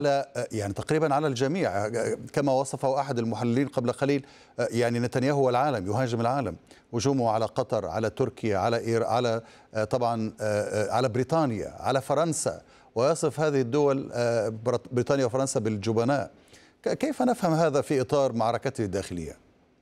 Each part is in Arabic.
يعني تقريبا على الجميع، كما وصفه أحد المحللين قبل قليل. يعني نتنياهو والعالم يهاجم العالم، هجومه على قطر، على تركيا، على طبعا على بريطانيا، على فرنسا، ويصف هذه الدول بريطانيا وفرنسا بالجبناء. كيف نفهم هذا في إطار معركته الداخلية؟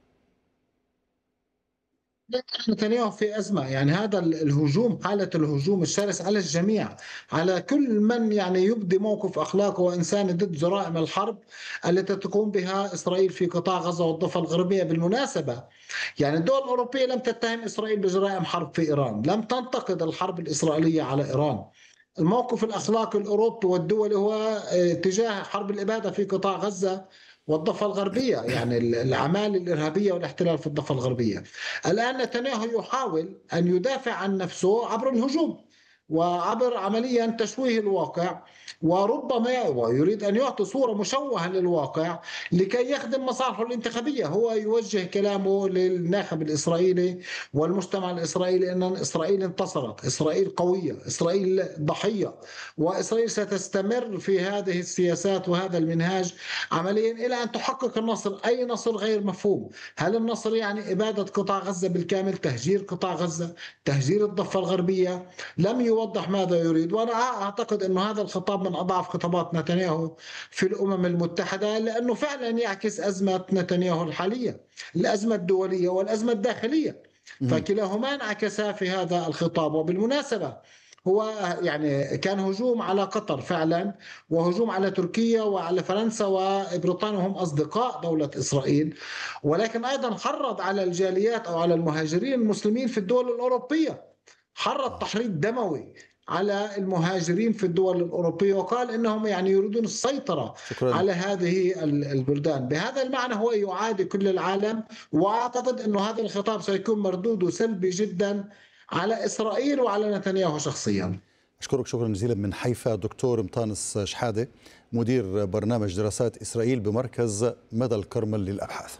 نتنياهو في أزمة، يعني هذا الهجوم، حالة الهجوم الشرس على الجميع، على كل من يعني يبدي موقف أخلاقي وإنساني ضد جرائم الحرب التي تقوم بها إسرائيل في قطاع غزة والضفة الغربية. بالمناسبة يعني الدول الأوروبية لم تتهم إسرائيل بجرائم حرب في إيران، لم تنتقد الحرب الإسرائيلية على إيران. الموقف الأخلاقي الأوروبي والدولي هو تجاه حرب الإبادة في قطاع غزة والضفة الغربية، يعني الأعمال الإرهابية والاحتلال في الضفة الغربية. الآن نتنياهو يحاول أن يدافع عن نفسه عبر الهجوم وعبر عمليا تشويه الواقع، وربما يريد أن يعطي صورة مشوهة للواقع لكي يخدم مصالحه الانتخابية. هو يوجه كلامه للناخب الإسرائيلي والمجتمع الإسرائيلي أن إسرائيل انتصرت، إسرائيل قوية، إسرائيل ضحية، وإسرائيل ستستمر في هذه السياسات وهذا المنهاج عمليا إلى أن تحقق النصر. أي نصر غير مفهوم. هل النصر يعني إبادة قطاع غزة بالكامل، تهجير قطاع غزة، تهجير الضفة الغربية؟ لم يوضح ماذا يريد. وأنا أعتقد أن هذا الخطاب من أضعف خطابات نتنياهو في الأمم المتحدة، لأنه فعلا يعكس أزمة نتنياهو الحالية، الأزمة الدولية والأزمة الداخلية، فكلاهما انعكسا في هذا الخطاب. وبالمناسبة هو يعني كان هجوم على قطر فعلا، وهجوم على تركيا وعلى فرنسا وبريطانيا، هم أصدقاء دولة إسرائيل، ولكن أيضا حرض على الجاليات أو على المهاجرين المسلمين في الدول الأوروبية، حرض تحريض دموي على المهاجرين في الدول الأوروبية، وقال إنهم يعني يريدون السيطرة شكرا. على هذه البلدان. بهذا المعنى هو يعادي كل العالم، وأعتقد أنه هذا الخطاب سيكون مردوده سلبي جدا على إسرائيل وعلى نتنياهو شخصيا. أشكرك شكرا جزيلا من حيفا دكتور مطانس شحادة، مدير برنامج دراسات إسرائيل بمركز مدى الكرمل للأبحاث.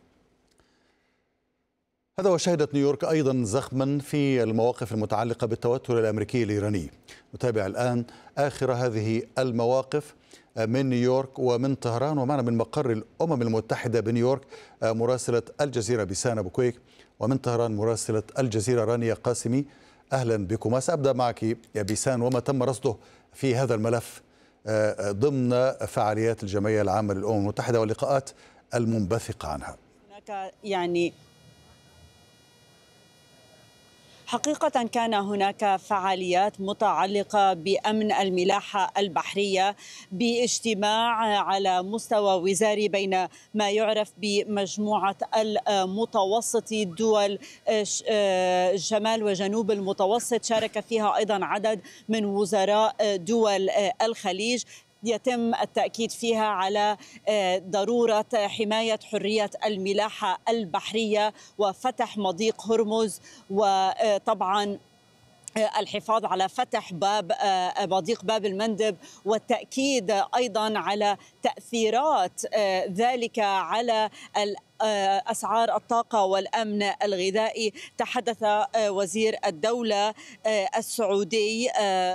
هذا وشهدت نيويورك أيضا زخما في المواقف المتعلقة بالتوتر الأمريكي الإيراني. نتابع الآن آخر هذه المواقف من نيويورك ومن طهران، ومعنا من مقر الأمم المتحدة بنيويورك مراسلة الجزيرة بيسان أبو كويك، ومن طهران مراسلة الجزيرة رانيا قاسمي. أهلا بكم. سأبدأ معك يا بيسان، وما تم رصده في هذا الملف ضمن فعاليات الجمعية العامة للأمم المتحدة واللقاءات المنبثقة عنها. هناك يعني حقيقة كان هناك فعاليات متعلقة بأمن الملاحة البحرية باجتماع على مستوى وزاري بين ما يعرف بمجموعة المتوسطي دول شمال وجنوب المتوسط. شارك فيها أيضا عدد من وزراء دول الخليج، يتم التأكيد فيها على ضرورة حماية حرية الملاحة البحرية وفتح مضيق هرمز، وطبعا الحفاظ على فتح مضيق باب المندب، والتأكيد أيضا على تأثيرات ذلك على أسعار الطاقة والأمن الغذائي. تحدث وزير الدولة السعودي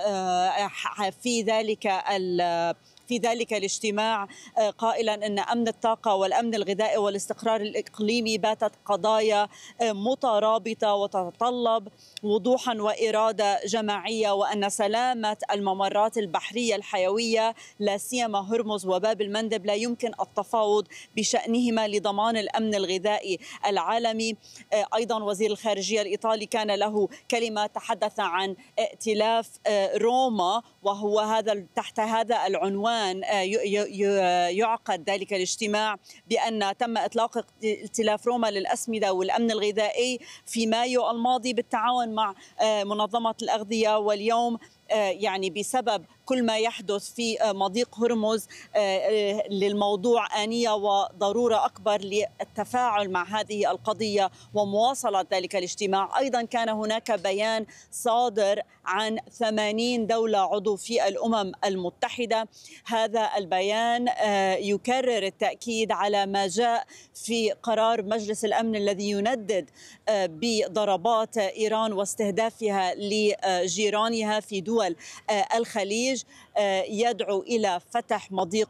في ذلك الاجتماع قائلا أن أمن الطاقة والأمن الغذائي والاستقرار الإقليمي باتت قضايا مترابطة وتتطلب وضوحا وإرادة جماعية، وأن سلامة الممرات البحرية الحيوية لا سيما هرمز وباب المندب لا يمكن التفاوض بشأنهما لضمان الأمن الغذائي العالمي. أيضا وزير الخارجية الإيطالي كان له كلمة، تحدث عن ائتلاف روما، وهو تحت هذا العنوان يعقد ذلك الاجتماع، بأن تم إطلاق ائتلاف روما للأسمدة والأمن الغذائي في مايو الماضي بالتعاون مع منظمة الأغذية. واليوم يعني بسبب كل ما يحدث في مضيق هرمز للموضوع آنية وضرورة أكبر للتفاعل مع هذه القضية ومواصلة ذلك الاجتماع. أيضا كان هناك بيان صادر عن 80 دولة عضو في الأمم المتحدة. هذا البيان يكرر التأكيد على ما جاء في قرار مجلس الأمن الذي يندد بضربات إيران واستهدافها لجيرانها في دول الخليج. الخليج يدعو إلى فتح مضيق